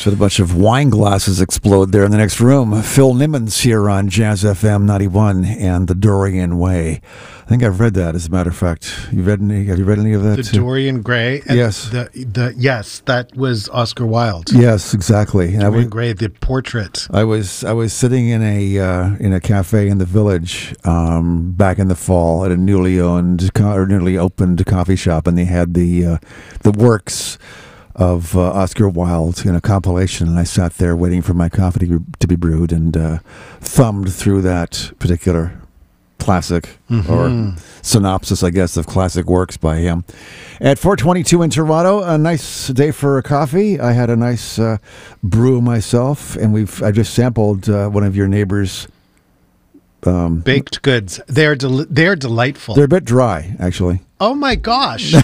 So a bunch of wine glasses explode there in the next room. Phil Nimmons here on Jazz FM 91 and The Dorian Way. I think I've read that, as a matter of fact. Have you read any of that? The Dorian Gray? Yes. Yes, that was Oscar Wilde. Yes, exactly. Dorian Gray, the portrait. I was sitting in a cafe in the Village back in the fall at a newly opened coffee shop, and they had the works of Oscar Wilde in a compilation, and I sat there waiting for my coffee to be brewed and thumbed through that particular classic or synopsis, I guess, of classic works by him. At 4:22 in Toronto, a nice day for a coffee. I had a nice brew myself, and I just sampled one of your neighbors' baked goods. They're delightful. They're a bit dry, actually. Oh my gosh!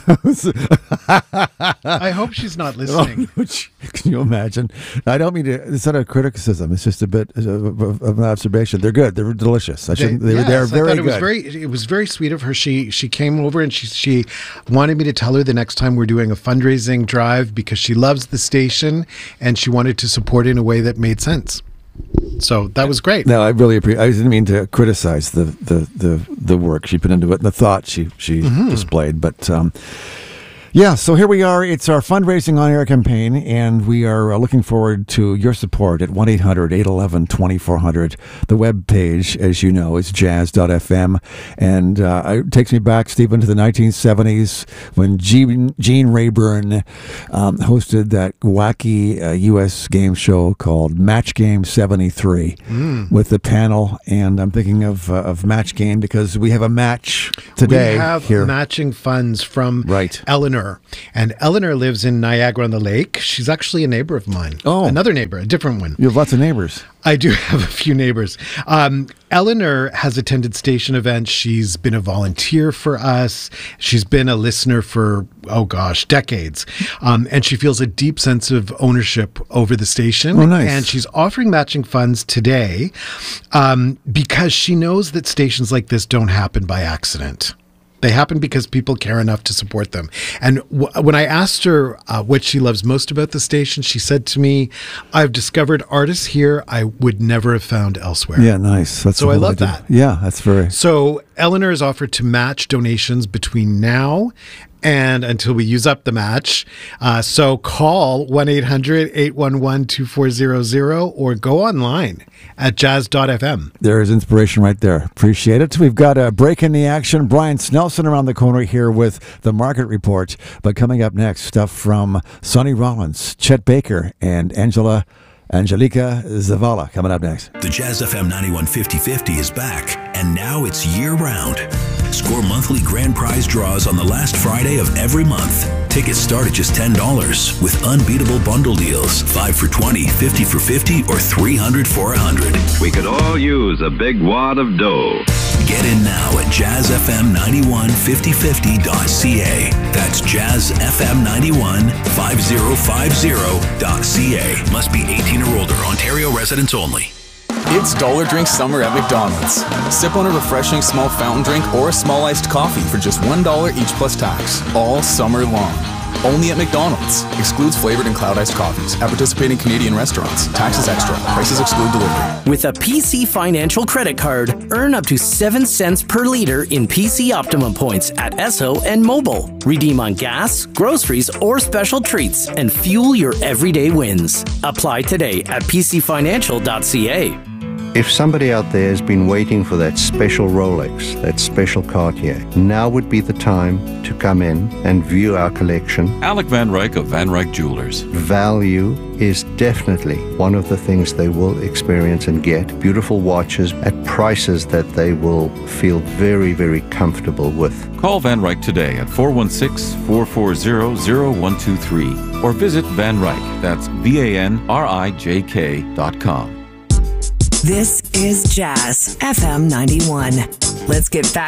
I hope she's not listening. Oh, can you imagine? I don't mean to. It's not a criticism. It's just a bit of an observation. They're good. They're delicious. They're very good. It was very sweet of her. She came over and she wanted me to tell her the next time we're doing a fundraising drive, because she loves the station and she wanted to support it in a way that made sense. So that was great. No, I really appreciate. I didn't mean to criticize the work she put into it and the thought she displayed, but yeah. So here we are. It's our fundraising on air campaign, and we are looking forward to your support at 1-800-811-2400. The web page, as you know, is jazz.fm, and it takes me back, Stephen, to the 1970s when Gene Rayburn hosted that wacky U.S. game show called Match Game 73 with the panel. And I'm thinking of Match Game because we have a match today. We have here. Matching funds from Eleanor. And Eleanor lives in Niagara-on-the-Lake. She's actually a neighbor of mine. Oh. Another neighbor, a different one. You have lots of neighbors. I do have a few neighbors. Eleanor has attended station events. She's been a volunteer for us. She's been a listener for, decades. And she feels a deep sense of ownership over the station. Oh, nice. And she's offering matching funds today because she knows that stations like this don't happen by accident. They happen because people care enough to support them. And when I asked her what she loves most about the station, she said to me, I've discovered artists here I would never have found elsewhere. Yeah, nice. So I love that. Yeah, that's very... So Eleanor has offered to match donations between now and until we use up the match. So call 1-800-811-2400 or go online at jazz.fm. There is inspiration right there. Appreciate it. We've got a break in the action. Brian Snelson around the corner here with the Market Report. But coming up next, stuff from Sonny Rollins, Chet Baker, and Angelica Zavala coming up next. The Jazz FM 91 50/50 is back, and now it's year-round. Score monthly grand prize draws on the last Friday of every month. Tickets start at just $10 with unbeatable bundle deals. 5 for $20, 50 for $50, or 300 for $100. We could all use a big wad of dough. Get in now at jazzfm915050.ca. That's jazzfm915050.ca. Must be 18 or older. Ontario residents only. It's Dollar Drink Summer at McDonald's. Sip on a refreshing small fountain drink or a small iced coffee for just $1 each plus tax, all summer long. Only at McDonald's. Excludes flavored and cloud iced coffees. At participating Canadian restaurants. Taxes extra. Prices exclude delivery. With a PC Financial credit card, earn up to 7 cents per liter in PC Optimum points at Esso and Mobile. Redeem on gas, groceries, or special treats and fuel your everyday wins. Apply today at pcfinancial.ca. If somebody out there has been waiting for that special Rolex, that special Cartier, now would be the time to come in and view our collection. Alec Van Ryk of Van Ryk Jewelers. Value is definitely one of the things they will experience and get. Beautiful watches at prices that they will feel very, very comfortable with. Call Van Ryk today at 416-440-0123 or visit Van Ryk, that's VANRIJK.com. This is Jazz FM 91. Let's get back